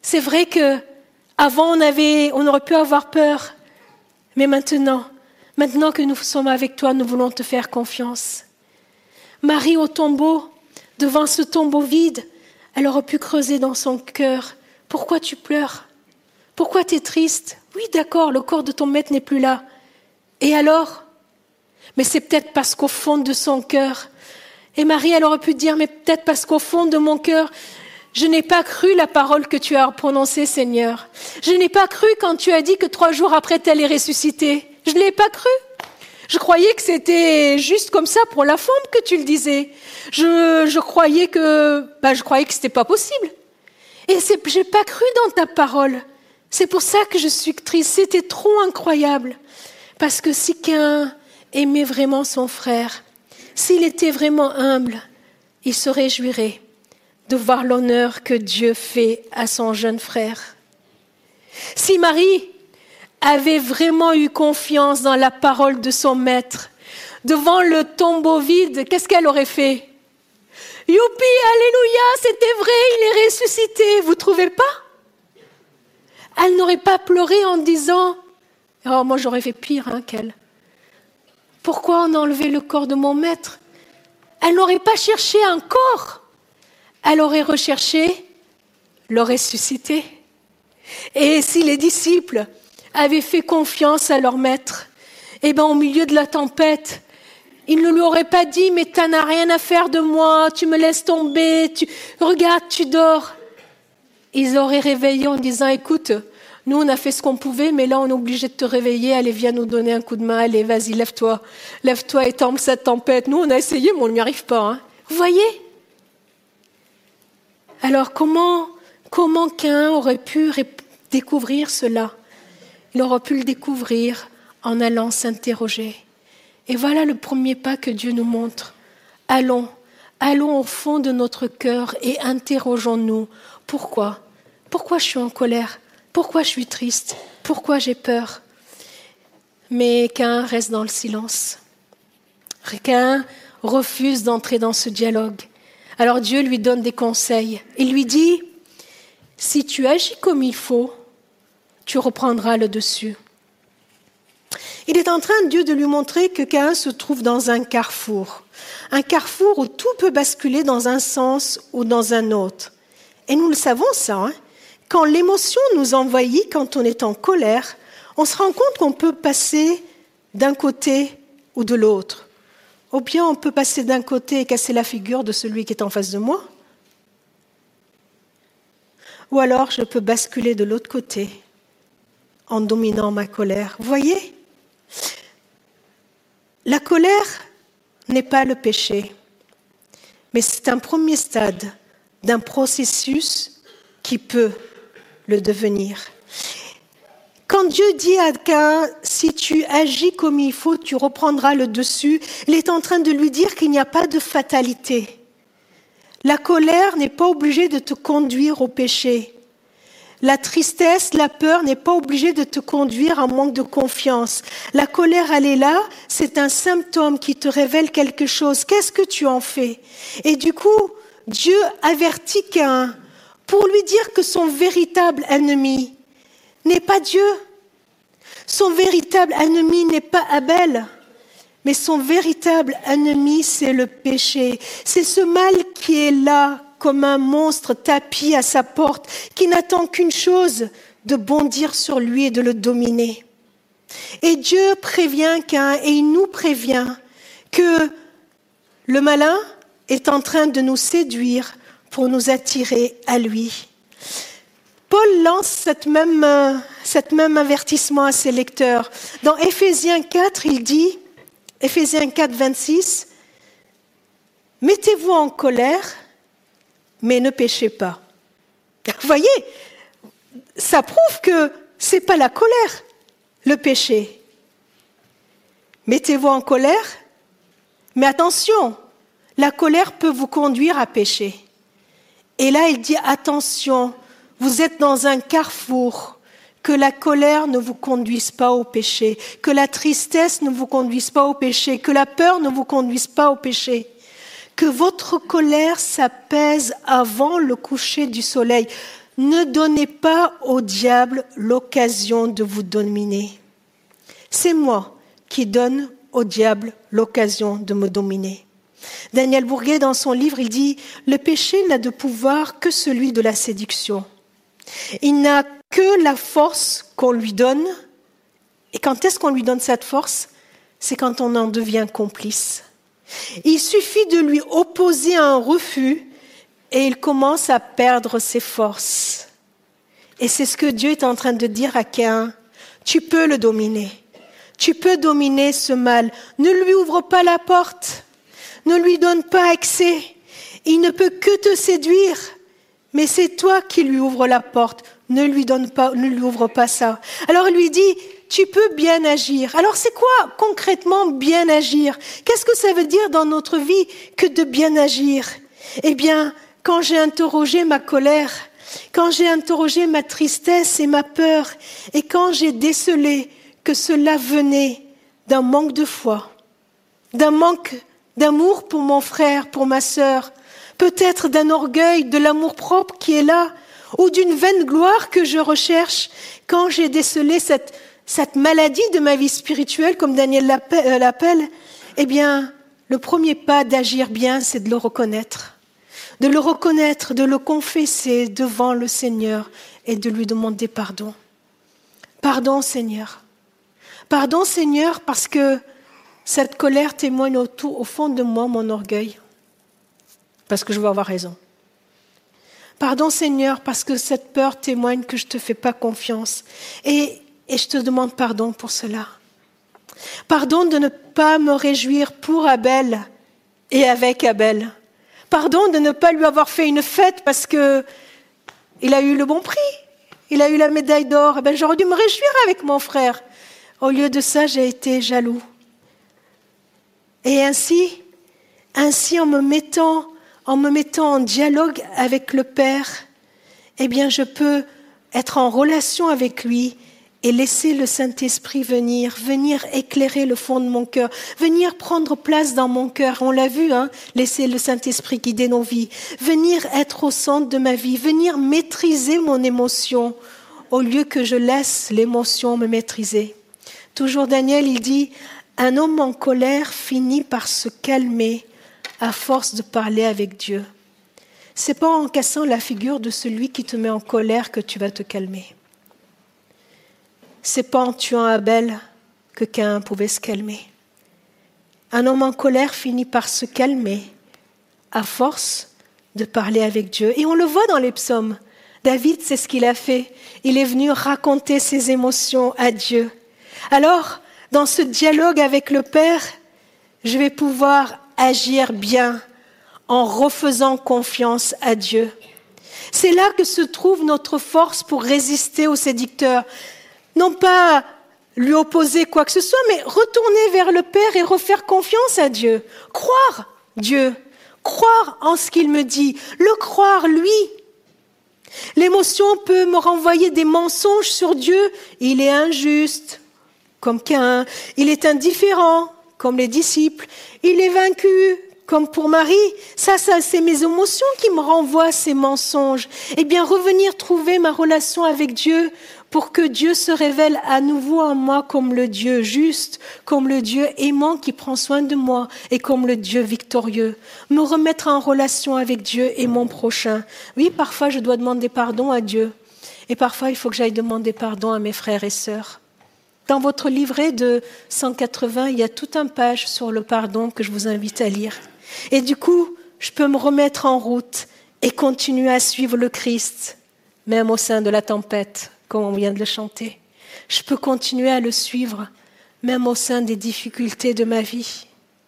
C'est vrai que avant on aurait pu avoir peur, mais maintenant que nous sommes avec toi, nous voulons te faire confiance. Marie au tombeau, devant ce tombeau vide, elle aurait pu creuser dans son cœur. Pourquoi tu pleures? Pourquoi tu es triste? Oui, d'accord, le corps de ton maître n'est plus là. Et alors? Mais c'est peut-être parce qu'au fond de son cœur, et Marie, elle aurait pu dire, mais peut-être parce qu'au fond de mon cœur, je n'ai pas cru la parole que tu as prononcée, Seigneur. Je n'ai pas cru quand tu as dit que 3 jours après, tu allais ressusciter. Je ne l'ai pas cru. Je croyais que c'était juste comme ça pour la forme que tu le disais. Je croyais que c'était pas possible. Et j'ai pas cru dans ta parole. C'est pour ça que je suis triste. C'était trop incroyable. Parce que si Caïn aimait vraiment son frère, s'il était vraiment humble, il se réjouirait de voir l'honneur que Dieu fait à son jeune frère. Si Marie avait vraiment eu confiance dans la parole de son maître, devant le tombeau vide, qu'est-ce qu'elle aurait fait? Youpi, alléluia, c'était vrai, il est ressuscité, vous trouvez pas? Elle n'aurait pas pleuré en disant, oh moi j'aurais fait pire qu'elle. Pourquoi on a enlevé le corps de mon maître? Elle n'aurait pas cherché un corps, elle aurait recherché le ressuscité. Et si les disciples avaient fait confiance à leur maître, au milieu de la tempête, ils ne lui auraient pas dit, mais tu n'as rien à faire de moi, tu me laisses tomber, regarde, tu dors. Ils auraient réveillé en disant, écoute, nous on a fait ce qu'on pouvait, mais là on est obligé de te réveiller, allez viens nous donner un coup de main, allez vas-y lève-toi et tombe cette tempête. Nous on a essayé mais on n'y arrive pas. Vous voyez? Alors comment Caïn aurait pu découvrir cela? Il aurait pu le découvrir en allant s'interroger. Et voilà le premier pas que Dieu nous montre. Allons au fond de notre cœur et interrogeons-nous. Pourquoi je suis en colère? Pourquoi je suis triste? Pourquoi j'ai peur? Mais Caïn reste dans le silence. Caïn refuse d'entrer dans ce dialogue. Alors Dieu lui donne des conseils. Il lui dit, si tu agis comme il faut, tu reprendras le dessus. Il est en train, Dieu, de lui montrer que Caïn se trouve dans un carrefour où tout peut basculer dans un sens ou dans un autre. Et nous le savons ça, quand l'émotion nous envahit, quand on est en colère, on se rend compte qu'on peut passer d'un côté ou de l'autre. Ou bien on peut passer d'un côté et casser la figure de celui qui est en face de moi. Ou alors je peux basculer de l'autre côté en dominant ma colère. Vous voyez? La colère n'est pas le péché, mais c'est un premier stade d'un processus qui peut le devenir. Quand Dieu dit à Caïn, si tu agis comme il faut, tu reprendras le dessus, il est en train de lui dire qu'il n'y a pas de fatalité. La colère n'est pas obligée de te conduire au péché. La tristesse, la peur n'est pas obligée de te conduire à un manque de confiance. La colère, elle est là, c'est un symptôme qui te révèle quelque chose. Qu'est-ce que tu en fais? Et du coup, Dieu avertit Caïn pour lui dire que son véritable ennemi n'est pas Dieu. Son véritable ennemi n'est pas Abel, mais son véritable ennemi, c'est le péché. C'est ce mal qui est là, comme un monstre tapi à sa porte, qui n'attend qu'une chose, de bondir sur lui et de le dominer. Et Dieu prévient Caïn, et il nous prévient que le malin est en train de nous séduire pour nous attirer à lui. Paul lance cette même avertissement à ses lecteurs. Dans Éphésiens 4, il dit, Éphésiens 4, 26, « Mettez-vous en colère, mais ne péchez pas. » Vous voyez, ça prouve que ce n'est pas la colère, le péché. Mettez-vous en colère, mais attention, la colère peut vous conduire à pécher. Et là, il dit, attention, vous êtes dans un carrefour, que la colère ne vous conduise pas au péché, que la tristesse ne vous conduise pas au péché, que la peur ne vous conduise pas au péché. Que votre colère s'apaise avant le coucher du soleil. ne donnez pas au diable l'occasion de vous dominer. C'est moi qui donne au diable l'occasion de me dominer. Daniel Bourguet, dans son livre, il dit « Le péché n'a de pouvoir que celui de la séduction. Il n'a que la force qu'on lui donne. Et quand est-ce qu'on lui donne cette force ? C'est quand on en devient complice. Il suffit de lui opposer un refus et il commence à perdre ses forces. Et c'est ce que Dieu est en train de dire à Caïn. Tu peux le dominer. Tu peux dominer ce mal. Ne lui ouvre pas la porte. Ne lui donne pas accès. Il ne peut que te séduire. Mais c'est toi qui lui ouvres la porte. Ne lui ouvre pas ça. Alors il lui dit, tu peux bien agir. Alors c'est quoi concrètement bien agir ? Qu'est-ce que ça veut dire dans notre vie que de bien agir ? Eh bien, quand j'ai interrogé ma colère, quand j'ai interrogé ma tristesse et ma peur, et quand j'ai décelé que cela venait d'un manque de foi, d'un manque d'amour pour mon frère, pour ma sœur, peut-être d'un orgueil, de l'amour-propre qui est là, ou d'une vaine gloire que je recherche, quand j'ai décelé cette maladie de ma vie spirituelle, comme Daniel l'appelle, eh bien, le premier pas d'agir bien, c'est de le reconnaître. De le reconnaître, de le confesser devant le Seigneur et de lui demander pardon. Pardon, Seigneur. Pardon, Seigneur, parce que cette colère témoigne au fond de moi mon orgueil, parce que je veux avoir raison. Pardon, Seigneur, parce que cette peur témoigne que je ne te fais pas confiance. Et je te demande pardon pour cela. Pardon de ne pas me réjouir pour Abel et avec Abel. Pardon de ne pas lui avoir fait une fête parce que il a eu le bon prix. Il a eu la médaille d'or. Eh bien, j'aurais dû me réjouir avec mon frère. Au lieu de ça, j'ai été jaloux. Et ainsi, en me mettant en dialogue avec le Père, eh bien, je peux être en relation avec lui et laisser le Saint-Esprit venir éclairer le fond de mon cœur, venir prendre place dans mon cœur. On l'a vu, laisser le Saint-Esprit guider nos vies, venir être au centre de ma vie, venir maîtriser mon émotion au lieu que je laisse l'émotion me maîtriser. Toujours Daniel, il dit « Un homme en colère finit par se calmer à force de parler avec Dieu. » C'est pas en cassant la figure de celui qui te met en colère que tu vas te calmer. C'est pas en tuant Abel que Caïn pouvait se calmer. Un homme en colère finit par se calmer à force de parler avec Dieu. Et on le voit dans les psaumes. David, c'est ce qu'il a fait. Il est venu raconter ses émotions à Dieu. Alors, dans ce dialogue avec le Père, je vais pouvoir agir bien en refaisant confiance à Dieu. C'est là que se trouve notre force pour résister aux séducteurs. Non pas lui opposer quoi que ce soit, mais retourner vers le Père et refaire confiance à Dieu. Croire Dieu, croire en ce qu'il me dit, le croire lui. L'émotion peut me renvoyer des mensonges sur Dieu. Il est injuste, comme Caïn. Il est indifférent, comme les disciples. Il est vaincu, comme pour Marie. Ça, c'est mes émotions qui me renvoient ces mensonges. Eh bien, revenir trouver ma relation avec Dieu pour que Dieu se révèle à nouveau en moi comme le Dieu juste, comme le Dieu aimant qui prend soin de moi et comme le Dieu victorieux. Me remettre en relation avec Dieu et mon prochain. Oui, parfois je dois demander pardon à Dieu et parfois il faut que j'aille demander pardon à mes frères et sœurs. Dans votre livret de 180, il y a toute une page sur le pardon que je vous invite à lire. Et du coup, je peux me remettre en route et continuer à suivre le Christ, même au sein de la tempête, comme on vient de le chanter. Je peux continuer à le suivre, même au sein des difficultés de ma vie.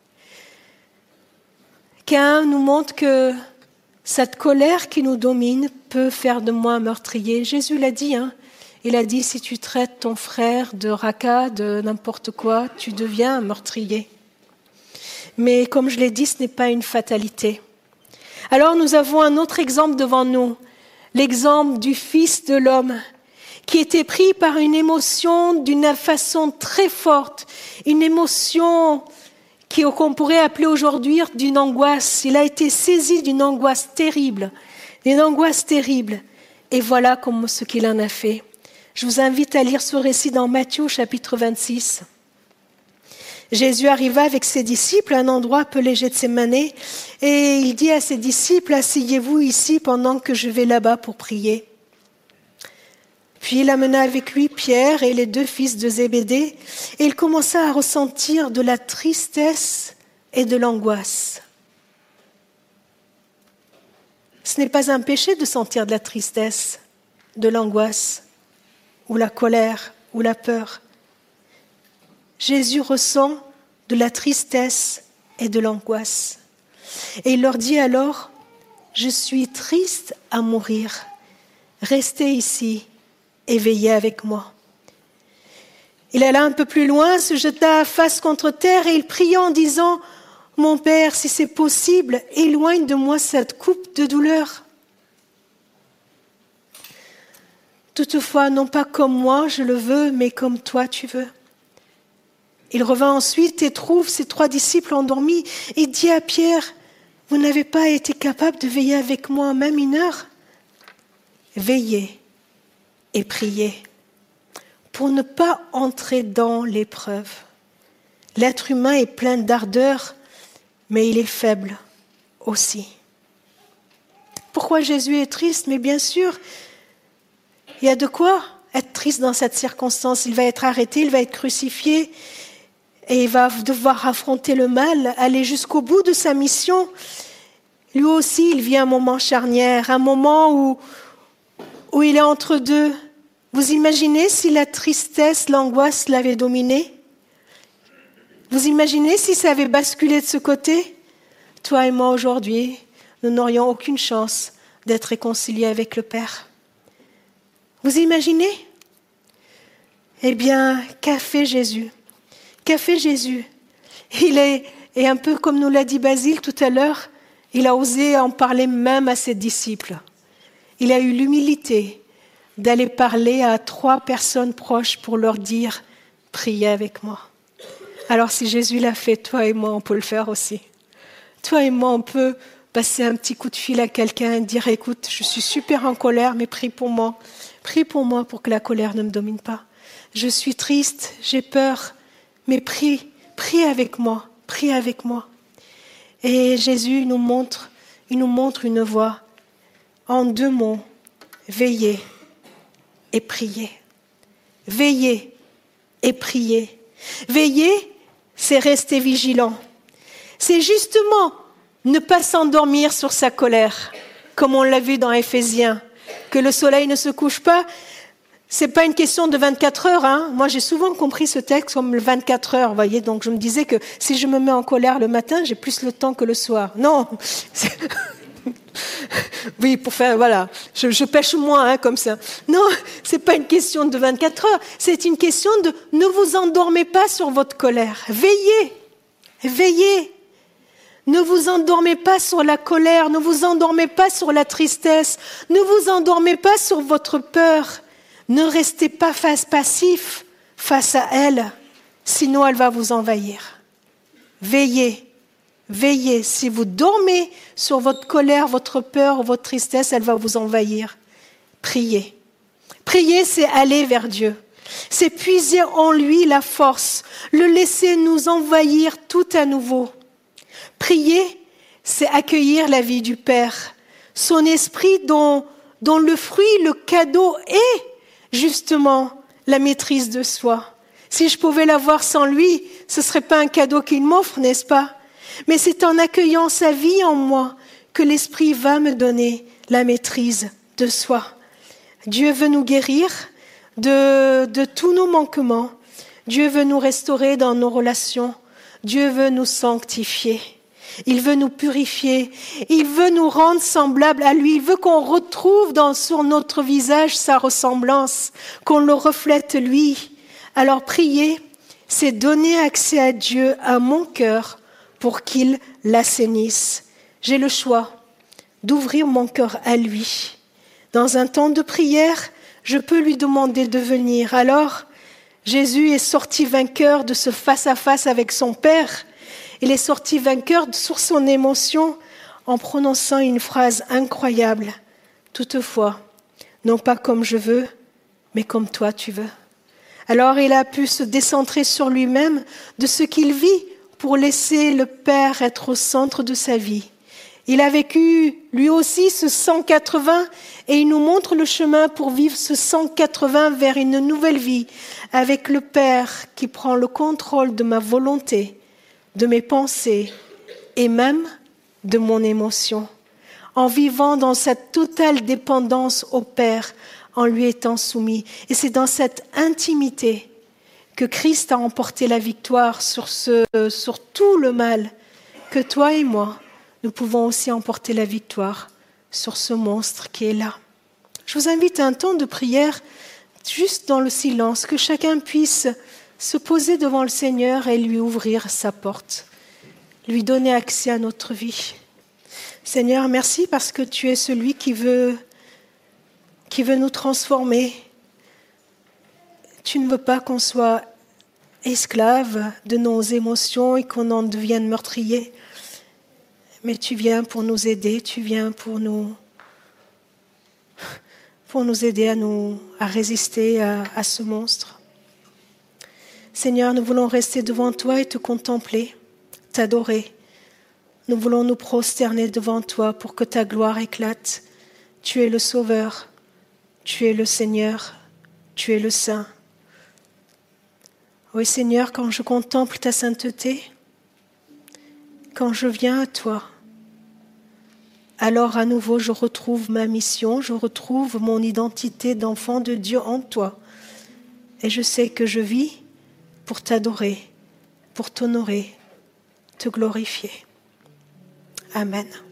Caïn nous montre que cette colère qui nous domine peut faire de moi un meurtrier. Jésus l'a dit, il a dit, si tu traites ton frère de raca, de n'importe quoi, tu deviens un meurtrier. Mais comme je l'ai dit, ce n'est pas une fatalité. Alors nous avons un autre exemple devant nous, l'exemple du Fils de l'homme, qui était pris par une émotion d'une façon très forte, une émotion qu'on pourrait appeler aujourd'hui d'une angoisse. Il a été saisi d'une angoisse terrible, Et voilà ce qu'il en a fait. Je vous invite à lire ce récit dans Matthieu chapitre 26. Jésus arriva avec ses disciples à un endroit appelé Gethsémane et il dit à ses disciples, « Asseyez-vous ici pendant que je vais là-bas pour prier. » Puis il amena avec lui Pierre et les 2 fils de Zébédée et il commença à ressentir de la tristesse et de l'angoisse. Ce n'est pas un péché de sentir de la tristesse, de l'angoisse, ou la colère, ou la peur. Jésus ressent de la tristesse et de l'angoisse. Et il leur dit alors, « Je suis triste à mourir. Restez ici et veillez avec moi. » Il alla un peu plus loin, se jeta face contre terre et il pria en disant, « Mon Père, si c'est possible, éloigne de moi cette coupe de douleur. » Toutefois, non pas comme moi je le veux, mais comme toi tu veux. Il revint ensuite et trouve ses 3 disciples endormis et dit à Pierre, « Vous n'avez pas été capable de veiller avec moi même 1 heure ? Veillez et priez pour ne pas entrer dans l'épreuve. L'être humain est plein d'ardeur, mais il est faible aussi. » Pourquoi Jésus est triste ? Mais bien sûr, il y a de quoi être triste dans cette circonstance. Il va être arrêté, il va être crucifié et il va devoir affronter le mal, aller jusqu'au bout de sa mission. Lui aussi, il vit un moment charnière, un moment où il est entre deux. Vous imaginez si la tristesse, l'angoisse l'avaient dominé ? Vous imaginez si ça avait basculé de ce côté ? Toi et moi aujourd'hui, nous n'aurions aucune chance d'être réconciliés avec le Père. Vous imaginez ? Eh bien, qu'a fait Jésus ? Qu'a fait Jésus ? Et un peu comme nous l'a dit Basile tout à l'heure, il a osé en parler même à ses disciples. Il a eu l'humilité d'aller parler à 3 personnes proches pour leur dire « Priez avec moi ». Alors si Jésus l'a fait, toi et moi, on peut le faire aussi. Toi et moi, on peut passer un petit coup de fil à quelqu'un et dire « Écoute, je suis super en colère, mais prie pour moi. Prie pour moi pour que la colère ne me domine pas. Je suis triste, j'ai peur, mais prie avec moi, prie avec moi. » Et Jésus nous montre une voie en 2 mots, veillez et priez. Veillez et priez. Veiller, c'est rester vigilant. C'est justement ne pas s'endormir sur sa colère, comme on l'a vu dans Éphésiens, que le soleil ne se couche pas. C'est pas une question de 24 heures. Hein. Moi, j'ai souvent compris ce texte comme le 24 heures. Vous voyez, donc je me disais que si je me mets en colère le matin, j'ai plus le temps que le soir. Non. Oui, pour faire, voilà, je pêche moins comme ça. Non, c'est pas une question de 24 heures. C'est une question de ne vous endormez pas sur votre colère. Veillez, veillez. Ne vous endormez pas sur la colère, ne vous endormez pas sur la tristesse, ne vous endormez pas sur votre peur. Ne restez pas passif face à elle, sinon elle va vous envahir. Veillez, veillez. Si vous dormez sur votre colère, votre peur ou votre tristesse, elle va vous envahir. Priez. Prier, c'est aller vers Dieu. C'est puiser en lui la force, le laisser nous envahir tout à nouveau. Prier, c'est accueillir la vie du Père, son esprit dont le fruit, le cadeau est justement la maîtrise de soi. Si je pouvais l'avoir sans lui, ce ne serait pas un cadeau qu'il m'offre, n'est-ce pas ? Mais c'est en accueillant sa vie en moi que l'Esprit va me donner la maîtrise de soi. Dieu veut nous guérir de tous nos manquements. Dieu veut nous restaurer dans nos relations. Dieu veut nous sanctifier. Il veut nous purifier. Il veut nous rendre semblables à lui. Il veut qu'on retrouve sur notre visage sa ressemblance, qu'on le reflète lui. Alors prier, c'est donner accès à Dieu, à mon cœur, pour qu'il l'assainisse. J'ai le choix d'ouvrir mon cœur à lui. Dans un temps de prière, je peux lui demander de venir. Alors, Jésus est sorti vainqueur de ce face-à-face avec son Père. Il est sorti vainqueur sur son émotion en prononçant une phrase incroyable. Toutefois, non pas comme je veux, mais comme toi tu veux. Alors il a pu se décentrer sur lui-même de ce qu'il vit pour laisser le Père être au centre de sa vie. Il a vécu lui aussi ce 180 et il nous montre le chemin pour vivre ce 180 vers une nouvelle vie avec le Père qui prend le contrôle de ma volonté, de mes pensées et même de mon émotion, en vivant dans cette totale dépendance au Père, en lui étant soumis. Et c'est dans cette intimité que Christ a emporté la victoire sur tout le mal, que toi et moi, nous pouvons aussi emporter la victoire sur ce monstre qui est là. Je vous invite à un temps de prière, juste dans le silence, que chacun puisse se poser devant le Seigneur et lui ouvrir sa porte, lui donner accès à notre vie. Seigneur, merci parce que tu es celui qui veut nous transformer. Tu ne veux pas qu'on soit esclave de nos émotions et qu'on en devienne meurtrier. Mais tu viens pour nous aider, tu viens pour nous aider à résister à ce monstre. Seigneur, nous voulons rester devant toi et te contempler, t'adorer. Nous voulons nous prosterner devant toi pour que ta gloire éclate. Tu es le Sauveur, tu es le Seigneur, tu es le Saint. Oui Seigneur, quand je contemple ta sainteté, quand je viens à toi, alors à nouveau je retrouve ma mission, je retrouve mon identité d'enfant de Dieu en toi. Et je sais que je vis pour t'adorer, pour t'honorer, te glorifier. Amen.